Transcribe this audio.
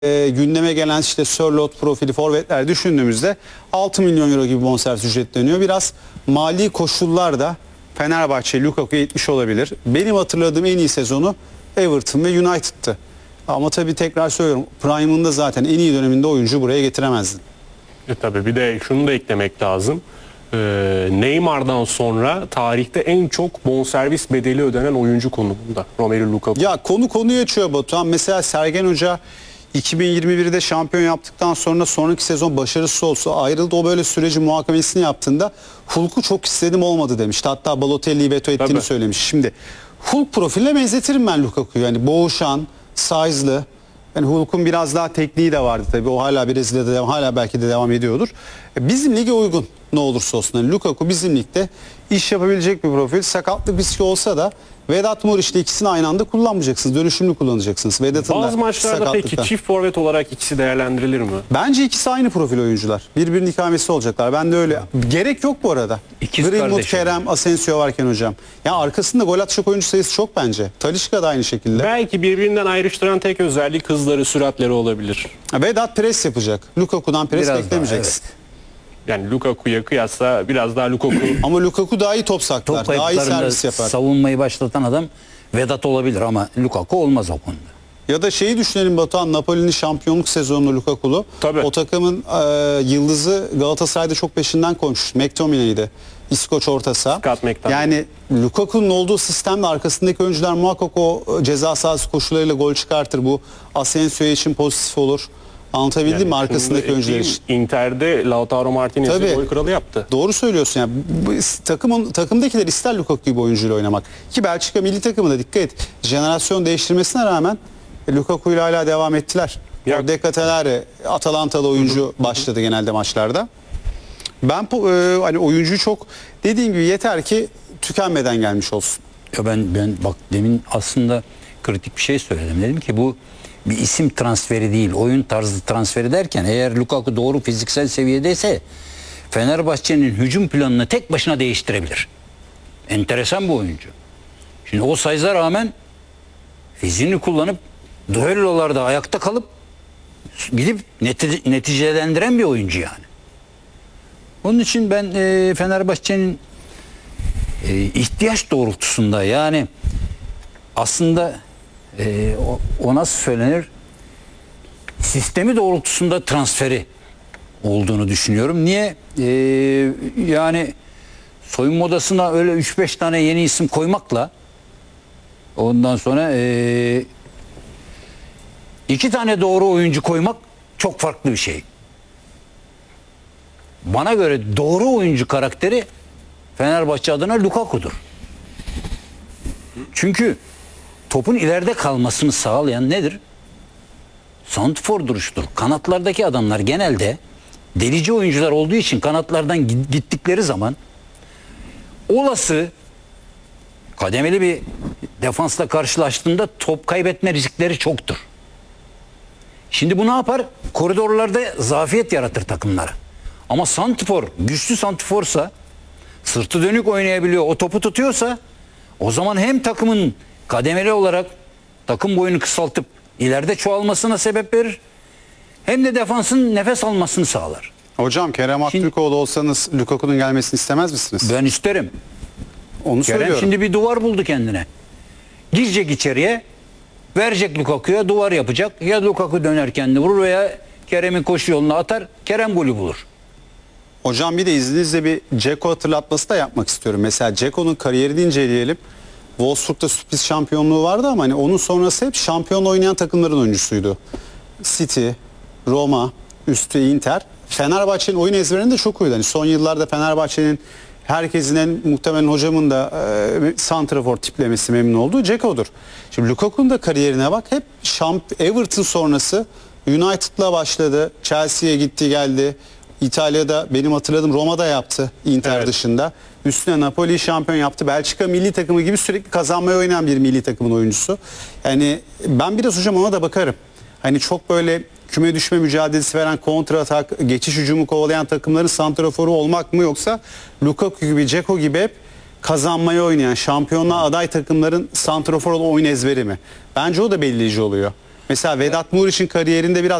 gündeme gelen işte Sörloth profili forvetler düşündüğümüzde 6 milyon euro gibi bonservis ücretleniyor. Biraz mali koşullar da Fenerbahçe Lukaku'ya yetmiş olabilir. Benim hatırladığım en iyi sezonu Everton ve United'tı. Ama tabii tekrar söylüyorum, Prime'ında zaten en iyi döneminde oyuncu buraya getiremezdin. Tabii bir de şunu da eklemek lazım. Neymar'dan sonra tarihte en çok bonservis bedeli ödenen oyuncu konumunda Romelu Lukaku. Ya konuyu açıyor Batuhan. Mesela Sergen Hoca 2021'de şampiyon yaptıktan sonra sonraki sezon başarısız olsa ayrıldı. O böyle süreci muhakemesini yaptığında Hulk'u çok istedim olmadı demişti. Hatta Balotelli'yi veto ettiğini söylemiş. Şimdi Hulk profiline benzetirim ben Lukaku'yu. Yani boğuşan, size'lı. Yani Hulk'un biraz daha tekniği de vardı tabii. O hala Brezilya'da hala belki de devam ediyordur. Bizim lige uygun ne olursa olsun. Yani Lukaku bizim ligde iş yapabilecek bir profil. Sakatlık riski olsa da Vedat Muriç'le ikisini aynı anda kullanmayacaksınız. Dönüşümlü kullanacaksınız. Vedat'ın bazı maçlarda peki çift forvet olarak ikisi değerlendirilir mi? Bence ikisi aynı profil oyuncular. Birbirinin ikamesi olacaklar. Ben de öyle. Gerek yok bu arada. Greenwood, Kerem, Asensio varken hocam. Ya arkasında gol atacak oyuncu sayısı çok bence. Talisca da aynı şekilde. Belki birbirinden ayrıştıran tek özellik hızları, süratleri olabilir. Vedat pres yapacak. Lukaku'dan pres beklemeyeceksin. Evet. Yani Lukaku'ya kıyasla biraz daha Lukaku. Ama Lukaku daha iyi top saklar. Daha iyi servis yapar. Savunmayı başlatan adam Vedat olabilir ama Lukaku olmaz o konuda. Ya da şeyi düşünelim Batuhan, Napoli'nin şampiyonluk sezonu Lukaku'lu. O takımın yıldızı Galatasaray'da çok peşinden koşmuş. McTominay'di. İskoç orta saha. Yani Lukaku'nun olduğu sistemde arkasındaki oyuncular muhakkak o ceza sahası koşularıyla gol çıkartır. Bu Asensio için pozitif olur. Anlatabildim mi arkasındaki oyuncular için? Inter'de Lautaro Martinez'i gol kralı yaptı. Doğru söylüyorsun. Yani takımdakiler ister Lukaku gibi oyuncuyla oynamak. Ki Belçika milli takımına dikkat et. Jenerasyon değiştirmesine rağmen Lukaku ile hala devam ettiler. O De Ketelaere Atalanta'da oyuncu başladı genelde maçlarda. Ben hani oyuncuyu çok dediğim gibi yeter ki tükenmeden gelmiş olsun. Ya ben bak demin aslında kritik bir şey söyledim. Dedim ki bu bir isim transferi değil, oyun tarzı transferi derken eğer Lukaku doğru fiziksel seviyedeyse Fenerbahçe'nin hücum planını tek başına değiştirebilir. Enteresan bir oyuncu. Şimdi o size'a rağmen fiziğini kullanıp düellolarda ayakta kalıp gidip neticelendiren bir oyuncu yani. Onun için ben Fenerbahçe'nin ihtiyaç doğrultusunda yani aslında o nasıl söylenir? Sistemi doğrultusunda transferi olduğunu düşünüyorum. Niye? Yani soyunma odasına öyle 3-5 tane yeni isim koymakla ondan sonra 2 tane doğru oyuncu koymak çok farklı bir şey. Bana göre doğru oyuncu karakteri Fenerbahçe adına Lukaku'dur. Çünkü topun ileride kalmasını sağlayan nedir? Santrfor duruşudur. Kanatlardaki adamlar genelde delici oyuncular olduğu için kanatlardan gittikleri zaman olası kademeli bir defansla karşılaştığında top kaybetme riskleri çoktur. Şimdi bu ne yapar? Koridorlarda zafiyet yaratır takımlara. Ama santrfor, güçlü santrforsa, sırtı dönük oynayabiliyor, o topu tutuyorsa o zaman hem takımın kademeli olarak takım boyunu kısaltıp ileride çoğalmasına sebep verir. Hem de defansın nefes almasını sağlar. Hocam Kerem Aktürkoğlu olsanız Lukaku'nun gelmesini istemez misiniz? Ben isterim. Onu Kerem söylüyorum. şimdi bir duvar buldu kendine. Girecek içeriye, verecek Lukaku'ya, duvar yapacak. Ya Lukaku döner kendini vurur veya Kerem'in koşu yoluna atar, Kerem golü bulur. Hocam bir de izninizle bir Dzeko hatırlatması da yapmak istiyorum. Mesela Dzeko'nun kariyerini inceleyelim. Wolfsburg'da sürpriz şampiyonluğu vardı ama hani onun sonrası hep şampiyon oynayan takımların oyuncusuydu. City, Roma, üstü Inter. Fenerbahçe'nin oyun ezberinde çok uydu. Hani son yıllarda Fenerbahçe'nin herkesin en muhtemelen hocamın da santrafor tiplemesi memnun olduğu Dzeko'dur. Şimdi Lukaku'nun da kariyerine bak. Hep Everton sonrası United'la başladı. Chelsea'ye gitti geldi. İtalya'da benim hatırladığım Roma'da yaptı Inter dışında. Üstüne Napoli şampiyon yaptı. Belçika milli takımı gibi sürekli kazanmaya oynayan bir milli takımın oyuncusu. Yani ben biraz hocam ona da bakarım. Hani çok böyle küme düşme mücadelesi veren kontra atak, geçiş hücumu kovalayan takımların santraforu olmak mı yoksa Lukaku gibi, Dzeko gibi hep kazanmaya oynayan, şampiyonluğa aday takımların santrafor oyun ezberi mi? Bence o da belirleyici oluyor. Mesela Vedat Muriç'in kariyerinde biraz